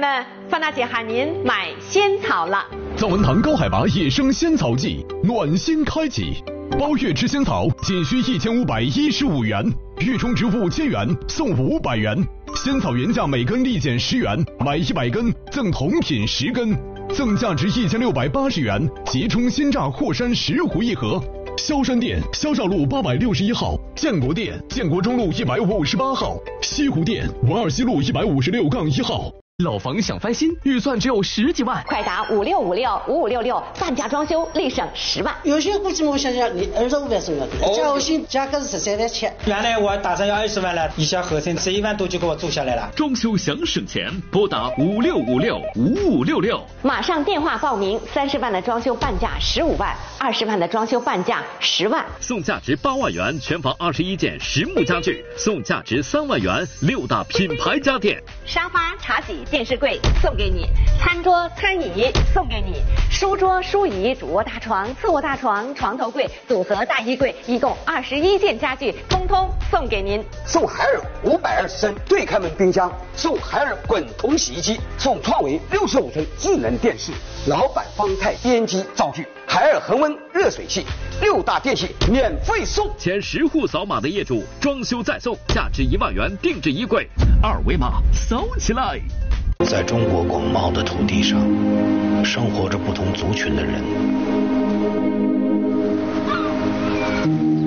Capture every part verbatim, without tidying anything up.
们，范大姐喊您买仙草了。 藏文堂高海拔野生仙草季暖心开启，包月吃仙草仅需一千五百一十五元，月充值五千元送五百元。仙草原价每根立减十元，买一百根赠同品十根，赠价值一千六百八十元即充鲜榨霍山石斛一盒。萧山店萧少路八百六十一号，建国店建国中路一百五十八号，西湖店王二西路一百五十六杠一号。 老房想翻新，预算只有十几万， 快打五六五六五五六六，半价装修立省十万。 有些估计我想想，你二十五万送要的，加后薪价格是十三万七。 原来我打算要二十万了，一下合成十一万多就给我做下来了。 装修想省钱，拨打五六五六五五六六， 马上电话报名。三十万的装修半价十五万，二十万的装修半价十万， 送价值八万元全房二十一件实木家具，送价值三万元六大品牌家电， 沙发、茶几、电视柜送给你，餐桌、餐椅送给你，书桌、书椅、主卧大床、次卧大床、床头柜、组合大衣柜，一共二十一件家具，通通送给您。 送海尔五百二十升对开门冰箱，送海尔滚筒洗衣机，送创维六十五寸智能电视，老板方太编机灶具，海尔恒温热水器，六大电器免费送。 前十户扫码的业主装修再送，价值一万元定制衣柜，二维码扫起来。 在中国广袤的土地上，生活着不同族群的人。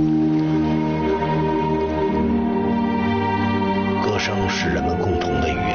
歌声是人们共同的语言。